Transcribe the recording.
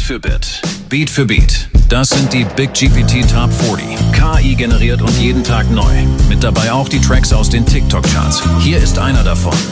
für Bit. Beat für Beat. Das sind die Big GPT Top 40. KI generiert und jeden Tag neu. Mit dabei auch die Tracks aus den TikTok-Charts. Hier ist einer davon.